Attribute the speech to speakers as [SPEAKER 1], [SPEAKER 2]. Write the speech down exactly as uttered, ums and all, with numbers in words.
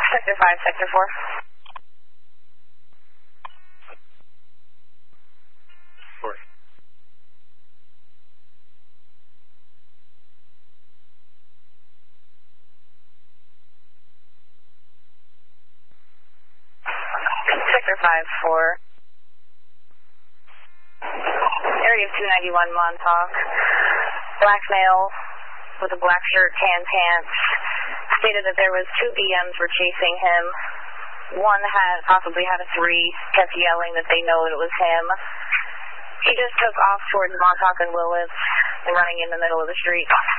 [SPEAKER 1] Sector five, Sector four.
[SPEAKER 2] Four.
[SPEAKER 1] Sector five, four. Area of two ninety-one Montauk. Black male with a black shirt, tan pants. Stated that there was two E Ms were chasing him. One had possibly had a three, kept yelling that they know that it was him. He just took off towards Montauk and Willis and running in the middle of the street.